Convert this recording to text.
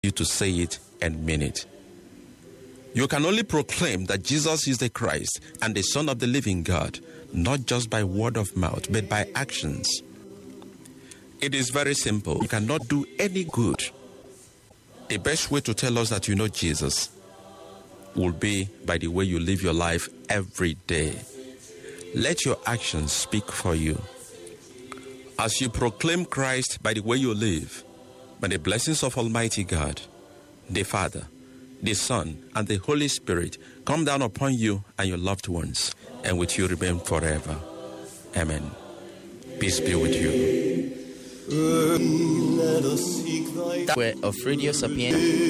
you to say it and mean it. You can only proclaim that Jesus is the Christ and the Son of the living God, not just by word of mouth, but by actions. It is very simple. You cannot do any good. The best way to tell us that you know Jesus will be by the way you live your life every day. Let your actions speak for you. As you proclaim Christ by the way you live, may the blessings of Almighty God, the Father, the Son, and the Holy Spirit come down upon you and your loved ones, and with you remain forever. Amen. Peace be with you. Of Radio Sapien.